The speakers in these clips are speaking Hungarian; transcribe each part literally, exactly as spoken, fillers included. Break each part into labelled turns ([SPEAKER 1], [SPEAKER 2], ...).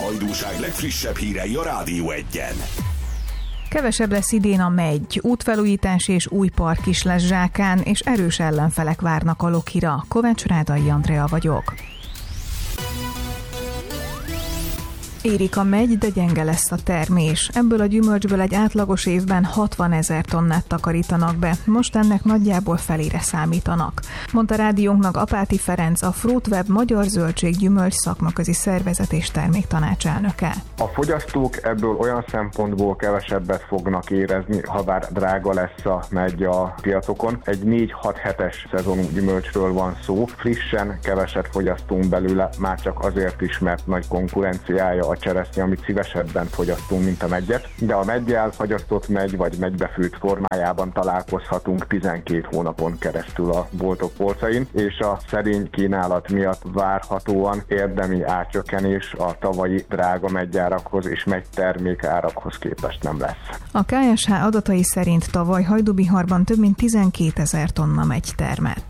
[SPEAKER 1] hajdúság legfrissebb hírei a Rádió Egyen.
[SPEAKER 2] Kevesebb lesz idén a megy, útfelújítás és új park is lesz Zsákán, és erős ellenfelek várnak a Lokira. Kovács Rádai Andrea vagyok. Érik a megy, de gyenge lesz a termés. Ebből a gyümölcsből egy átlagos évben hatvanezer tonnát takarítanak be, most ennek nagyjából felére számítanak, mondta rádiónknak Apáti Ferenc, a Fruitweb Magyar Zöldség Gyümölcs Szakmaközi Szervezet és Terméktanácselnöke.
[SPEAKER 3] A fogyasztók ebből olyan szempontból kevesebbet fognak érezni, ha bár drága lesz a megy a piacokon. Egy négy-hat hetes szezonú gyümölcsről van szó, frissen keveset fogyasztunk belőle, már csak azért is, mert nagy konkurenciája a cseresznye, amit szívesebben fogyasztunk, mint a meggyet, de a meggyel fagyasztott megy vagy megybefőtt formájában találkozhatunk tizenkét hónapon keresztül a boltok polcain, és a szerény kínálat miatt várhatóan érdemi árcsökkenés a tavalyi drága meggyárakhoz és megytermékárakhoz képest nem lesz.
[SPEAKER 2] A ká es há adatai szerint tavaly Hajdúbiharban több mint tizenkétezer tonna megy termett.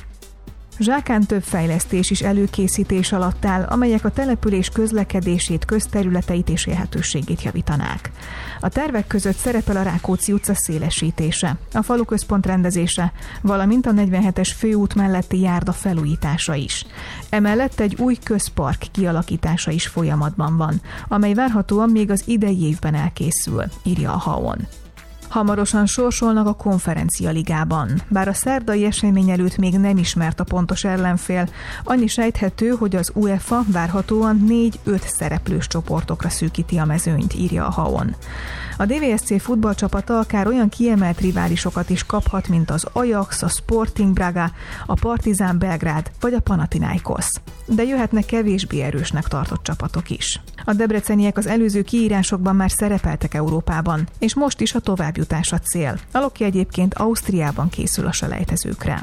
[SPEAKER 2] Zsákán több fejlesztés is előkészítés alatt áll, amelyek a település közlekedését, közterületeit és élhetőségét javítanák. A tervek között szerepel a Rákóczi utca szélesítése, a faluközpont rendezése, valamint a negyvenhetes főút melletti járda felújítása is. Emellett egy új közpark kialakítása is folyamatban van, amely várhatóan még az idei évben elkészül, írja a há o en. Hamarosan sorsolnak a Konferencia Ligában. Bár a szerdai esemény előtt még nem ismert a pontos ellenfél, annyi sejthető, hogy az UEFA várhatóan négy-öt szereplős csoportokra szűkíti a mezőnyt, írja a há o en. A dé vé es cé futballcsapata akár olyan kiemelt riválisokat is kaphat, mint az Ajax, a Sporting Braga, a Partizán Belgrád vagy a Panathinaikos. De jöhetnek kevésbé erősnek tartott csapatok is. A debreceniek az előző kiírásokban már szerepeltek Európában, és most is a továbbjutás a cél. A Loki egyébként Ausztriában készül a selejtezőkre.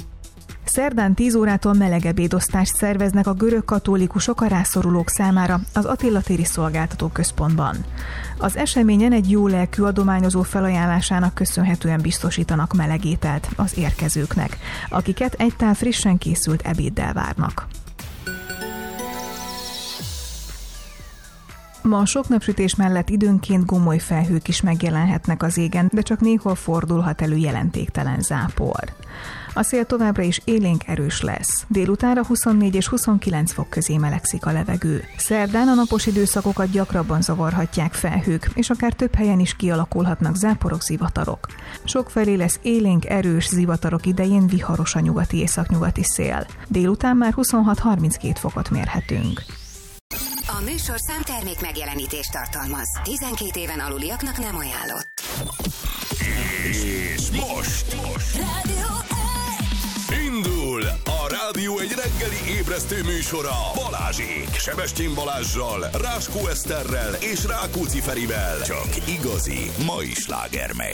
[SPEAKER 2] Szerdán tíz órától melegebédosztást szerveznek a görög katolikusok a rászorulók számára az Attila téri szolgáltató központban. Az eseményen egy jó lelkű adományozó felajánlásának köszönhetően biztosítanak melegételt az érkezőknek, akiket egy tál frissen készült ebéddel várnak. Ma sok napsütés mellett időnként gomoly felhők is megjelenhetnek az égen, de csak néhol fordulhat elő jelentéktelen zápor. A szél továbbra is élénk erős lesz. Délutánra huszonnégy és huszonkilenc fok közé melegszik a levegő. Szerdán a napos időszakokat gyakrabban zavarhatják felhők, és akár több helyen is kialakulhatnak záporok, zivatarok. Sokfelé lesz élénk erős zivatarok idején viharos a nyugati északnyugati szél. Délután már huszonhat-harminckét fokot mérhetünk.
[SPEAKER 4] A műsorszám termék megjelenítést tartalmaz. tizenkét éven aluliaknak nem ajánlott.
[SPEAKER 1] És most, most.
[SPEAKER 4] Rádió
[SPEAKER 1] indul a Rádió egy reggeli ébresztő műsora Balázsék, Sebestyén Balázssal, Ráskó Eszterrel és Rákóczi Ferivel. Csak igazi mai slágermegy.